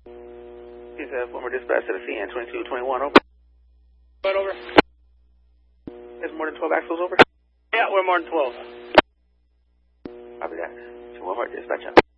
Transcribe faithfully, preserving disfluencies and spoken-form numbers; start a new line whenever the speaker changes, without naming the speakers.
He's a former dispatch to the C N twenty-two twenty-one, over.
Right, over.
There's more than twelve axles, over?
Yeah, we're more than twelve.
Copy that. So one more dispatch up.